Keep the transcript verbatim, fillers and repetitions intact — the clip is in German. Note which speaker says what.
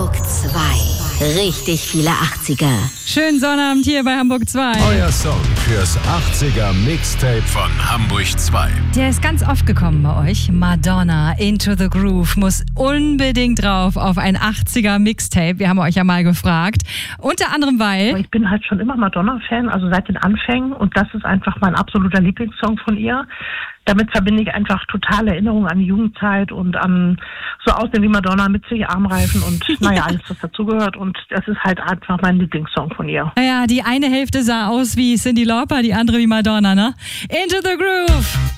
Speaker 1: Hamburg zwei. Richtig viele achtziger.
Speaker 2: Schönen Sonnabend hier bei Hamburg zwei.
Speaker 3: Euer Song fürs achtziger Mixtape von Hamburg zwei.
Speaker 2: Der ist ganz oft gekommen bei euch. Madonna, Into the Groove, muss unbedingt drauf auf ein achtziger Mixtape. Wir haben euch ja mal gefragt. Unter anderem, weil...
Speaker 4: Ich bin halt schon immer Madonna-Fan, also seit den Anfängen. Und das ist einfach mein absoluter Lieblingssong von ihr. Damit verbinde ich einfach totale Erinnerungen an die Jugendzeit und an so Aussehen wie Madonna mit sich, Armreifen und naja, alles, was dazugehört. Und das ist halt einfach mein Lieblingssong von ihr.
Speaker 2: Naja, die eine Hälfte sah aus wie Cyndi Lauper, die andere wie Madonna, ne? Into the Groove!